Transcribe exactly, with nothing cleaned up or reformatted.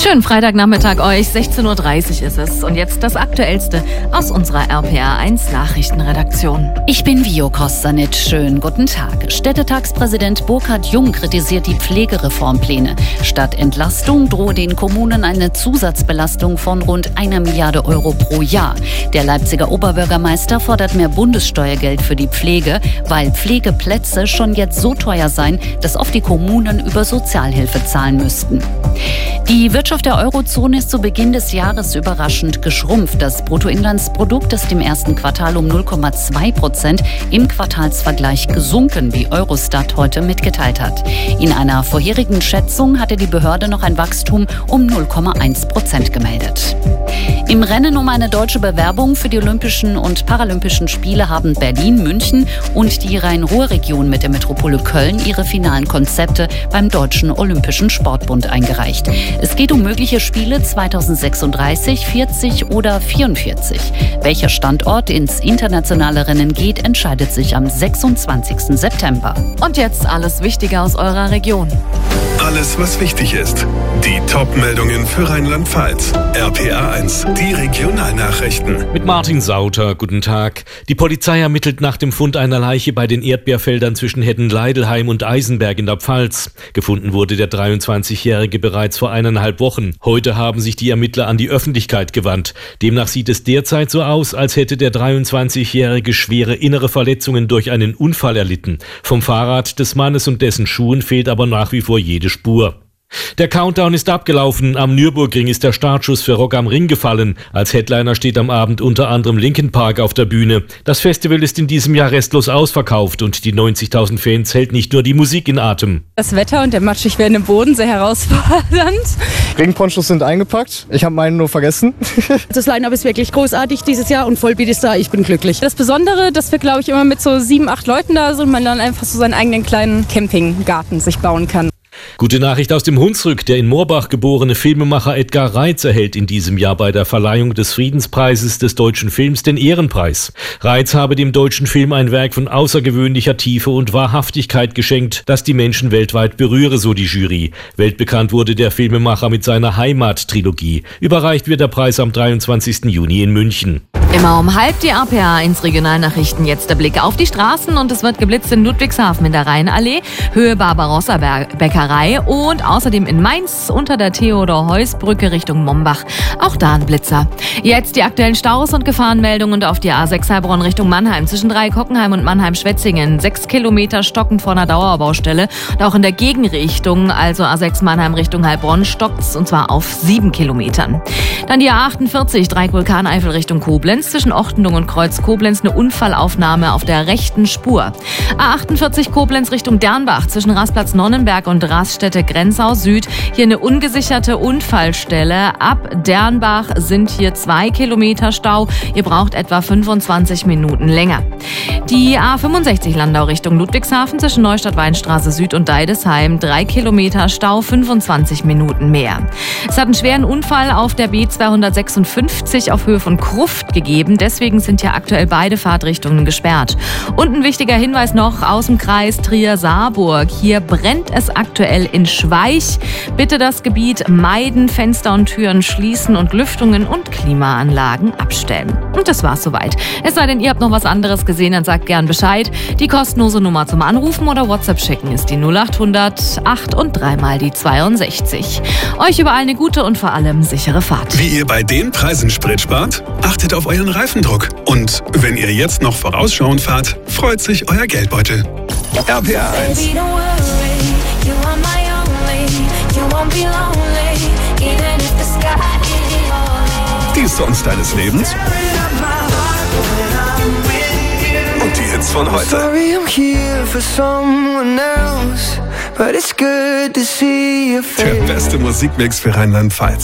Schönen Freitagnachmittag euch, sechzehn Uhr dreißig ist es. Und jetzt das Aktuellste aus unserer R P R eins Nachrichtenredaktion. Ich bin Vio Kostanic. Schönen guten Tag. Städtetagspräsident Burkhard Jung kritisiert die Pflegereformpläne. Statt Entlastung drohe den Kommunen eine Zusatzbelastung von rund einer Milliarde Euro pro Jahr. Der Leipziger Oberbürgermeister fordert mehr Bundessteuergeld für die Pflege, weil Pflegeplätze schon jetzt so teuer seien, dass oft die Kommunen über Sozialhilfe zahlen müssten. Die Wirtschaft der Eurozone ist zu Beginn des Jahres überraschend geschrumpft. Das Bruttoinlandsprodukt ist im ersten Quartal um null Komma zwei Prozent im Quartalsvergleich gesunken, wie Eurostat heute mitgeteilt hat. In einer vorherigen Schätzung hatte die Behörde noch ein Wachstum um null Komma eins Prozent gemeldet. Im Rennen um eine deutsche Bewerbung für die Olympischen und Paralympischen Spiele haben Berlin, München und die Rhein-Ruhr-Region mit der Metropole Köln ihre finalen Konzepte beim Deutschen Olympischen Sportbund eingereicht. Es geht um mögliche Spiele zweitausendsechsunddreißig, vierzig oder vierundvierzig. Welcher Standort ins internationale Rennen geht, entscheidet sich am sechsundzwanzigsten September. Und jetzt alles Wichtige aus eurer Region. Alles, was wichtig ist. Die Top-Meldungen für Rheinland-Pfalz. R P R eins, die Regionalnachrichten. Mit Martin Sauter, guten Tag. Die Polizei ermittelt nach dem Fund einer Leiche bei den Erdbeerfeldern zwischen Hedden-Leidelheim und Eisenberg in der Pfalz. Gefunden wurde der dreiundzwanzigjährige bereits vor eineinhalb Wochen. Heute haben sich die Ermittler an die Öffentlichkeit gewandt. Demnach sieht es derzeit so aus, als hätte der dreiundzwanzigjährige schwere innere Verletzungen durch einen Unfall erlitten. Vom Fahrrad des Mannes und dessen Schuhen fehlt aber nach wie vor jede Spur. Der Countdown ist abgelaufen. Am Nürburgring ist der Startschuss für Rock am Ring gefallen. Als Headliner steht am Abend unter anderem Linkin Park auf der Bühne. Das Festival ist in diesem Jahr restlos ausverkauft und die neunzigtausend Fans hält nicht nur die Musik in Atem. Das Wetter und der matschig werdende Boden sehr herausfordernd. Regenponchos sind eingepackt. Ich habe meinen nur vergessen. Das Line-Up ist wirklich großartig dieses Jahr und Vollbeat ist da. Ich bin glücklich. Das Besondere, dass wir, glaube ich, immer mit so sieben, acht Leuten da sind und man dann einfach so seinen eigenen kleinen Campinggarten sich bauen kann. Gute Nachricht aus dem Hunsrück. Der in Moorbach geborene Filmemacher Edgar Reitz erhält in diesem Jahr bei der Verleihung des Friedenspreises des deutschen Films den Ehrenpreis. Reitz habe dem deutschen Film ein Werk von außergewöhnlicher Tiefe und Wahrhaftigkeit geschenkt, das die Menschen weltweit berühre, so die Jury. Weltbekannt wurde der Filmemacher mit seiner Heimat-Trilogie. Überreicht wird der Preis am dreiundzwanzigsten Juni in München. Immer um halb die R P R eins Regionalnachrichten. Jetzt der Blick auf die Straßen und es wird geblitzt in Ludwigshafen in der Rheinallee, Höhe Barbarossa-Bäckerei und außerdem in Mainz unter der Theodor-Heuss-Brücke Richtung Mombach. Auch da ein Blitzer. Jetzt die aktuellen Staus und Gefahrenmeldungen auf die A sechs Heilbronn Richtung Mannheim zwischen Dreieckockenheim und Mannheim-Schwetzingen. Sechs Kilometer stockend vor einer Dauerbaustelle. Und auch in der Gegenrichtung, also A sechs Mannheim Richtung Heilbronn, stockt's und zwar auf sieben Kilometern. Dann die A achtundvierzig Dreieck-Vulkaneifel Richtung Koblenz. Zwischen Ochtendung und Kreuz Koblenz eine Unfallaufnahme auf der rechten Spur. A achtundvierzig Koblenz Richtung Dernbach zwischen Rastplatz Nonnenberg und Raststätte Grenzau Süd. Hier eine ungesicherte Unfallstelle. Ab Dernbach sind hier zwei Kilometer Stau. Ihr braucht etwa fünfundzwanzig Minuten länger. Die A fünfundsechzig Landau Richtung Ludwigshafen zwischen Neustadt-Weinstraße Süd und Deidesheim. Drei Kilometer Stau, fünfundzwanzig Minuten mehr. Es hat einen schweren Unfall auf der B zweihundertsechsundfünfzig auf Höhe von Kruft gegeben. Deswegen sind ja aktuell beide Fahrtrichtungen gesperrt. Und ein wichtiger Hinweis noch aus dem Kreis Trier-Saarburg. Hier brennt es aktuell in Schweich. Bitte das Gebiet meiden, Fenster und Türen schließen und Lüftungen und Klimaanlagen abstellen. Und das war's soweit. Es sei denn, ihr habt noch was anderes gesehen, dann sagt gern Bescheid. Die kostenlose Nummer zum Anrufen oder WhatsApp schicken ist die null achthundert acht und dreimal die zweiundsechzig. Euch überall eine gute und vor allem sichere Fahrt. Wie ihr bei den Preisen Sprit spart? Achtet auf euren Reifendruck. Und wenn ihr jetzt noch vorausschauend fahrt, freut sich euer Geldbeutel. R P R eins. Die Songs deines Lebens. Und die Hits von heute. Der beste Musikmix für Rheinland-Pfalz.